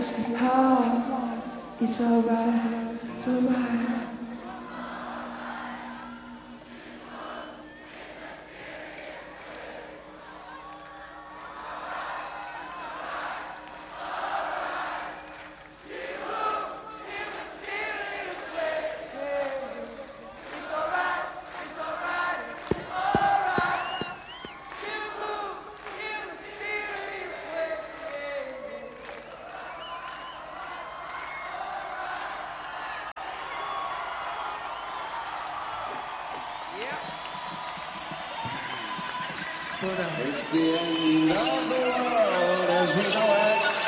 how it's alright, it's alright. It's the end of the world as we know it.